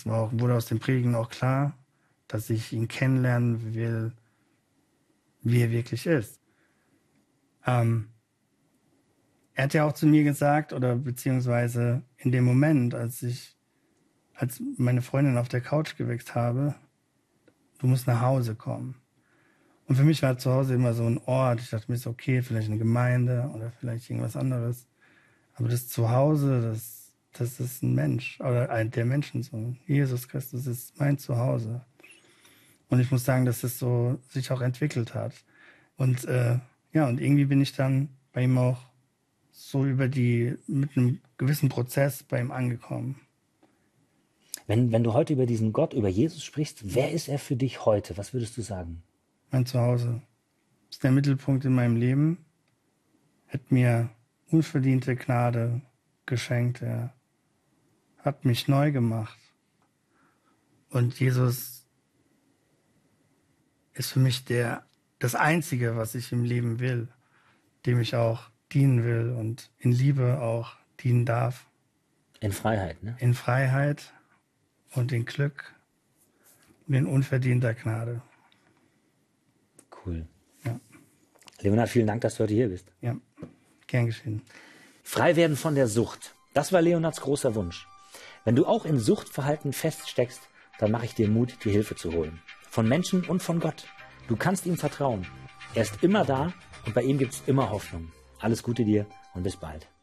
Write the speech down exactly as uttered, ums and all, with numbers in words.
das war auch, wurde aus den Predigen auch klar, dass ich ihn kennenlernen will, wie er wirklich ist. Ähm, er hat ja auch zu mir gesagt, oder beziehungsweise in dem Moment, als ich, als meine Freundin auf der Couch geweckt habe, du musst nach Hause kommen. Und für mich war zu Hause immer so ein Ort. Ich dachte mir so, okay, vielleicht eine Gemeinde oder vielleicht irgendwas anderes. Aber das Zuhause, das, das ist ein Mensch oder ein der Menschensohn. Jesus Christus ist mein Zuhause. Und ich muss sagen, dass es so sich auch entwickelt hat. Und äh, ja, und irgendwie bin ich dann bei ihm auch so über die, mit einem gewissen Prozess bei ihm angekommen. Wenn, wenn du heute über diesen Gott, über Jesus sprichst, wer ist er für dich heute? Was würdest du sagen? Mein Zuhause ist der Mittelpunkt in meinem Leben. Hat mir unverdiente Gnade geschenkt. Er hat mich neu gemacht. Und Jesus ist für mich der, das Einzige, was ich im Leben will, dem ich auch dienen will und in Liebe auch dienen darf. In Freiheit, ne? In Freiheit und in Glück und in unverdienter Gnade. Cool. Ja. Leonhard, vielen Dank, dass du heute hier bist. Ja, gern geschehen. Frei werden von der Sucht. Das war Leonhards großer Wunsch. Wenn du auch in Suchtverhalten feststeckst, dann mache ich dir Mut, die Hilfe zu holen. Von Menschen und von Gott. Du kannst ihm vertrauen. Er ist immer da und bei ihm gibt es immer Hoffnung. Alles Gute dir und bis bald.